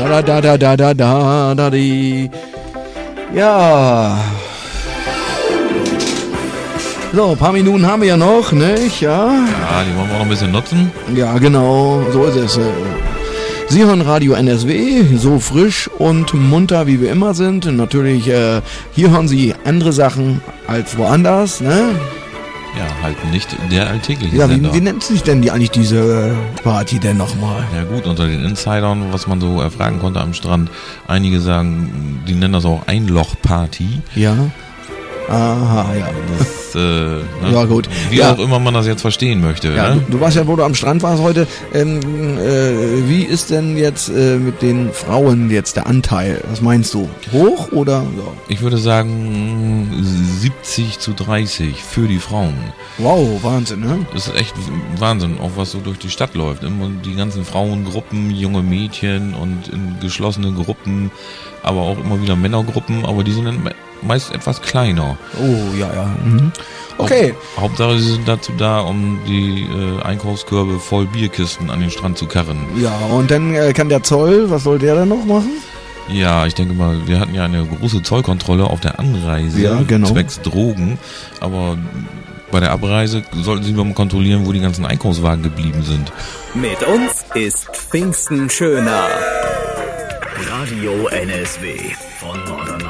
di. Ja. So, ein paar Minuten haben wir ja noch, nicht? Ja, die wollen wir auch noch ein bisschen nutzen. Ja, genau, so ist es. Sie hören Radio NSW, so frisch und munter, wie wir immer sind. Natürlich, hier hören Sie andere Sachen als woanders, ne? Ja, halt nicht der alltägliche Ja, Sender. wie nennt sich denn eigentlich diese Party denn nochmal? Ja gut, unter den Insidern, was man so erfragen konnte am Strand, einige sagen, die nennen das auch Einlochparty. Ja. Aha, ja. Das, ne? Ja, gut. Wie Ja. auch immer man das jetzt verstehen möchte. Ja, Ne? du warst ja, wo du am Strand warst heute. Wie ist denn jetzt mit den Frauen jetzt der Anteil? Was meinst du? Hoch oder? Ja. Ich würde sagen 70:30 für die Frauen. Wow, Wahnsinn, ne? Das ist echt Wahnsinn, auch was so durch die Stadt läuft. Immer die ganzen Frauengruppen, junge Mädchen und in geschlossene Gruppen, aber auch immer wieder Männergruppen, aber die sind dann meist etwas kleiner. Oh, ja, ja. Mhm. Okay. Hauptsache, sie sind dazu da, um die Einkaufskörbe voll Bierkisten an den Strand zu karren. Ja, und dann kann der Zoll, was soll der dann noch machen? Ja, ich denke mal, wir hatten ja eine große Zollkontrolle auf der Anreise, Ja, genau. zwecks Drogen, aber bei der Abreise sollten sie mal kontrollieren, wo die ganzen Einkaufswagen geblieben sind. Mit uns ist Pfingsten schöner. Radio NSW von Nordrhein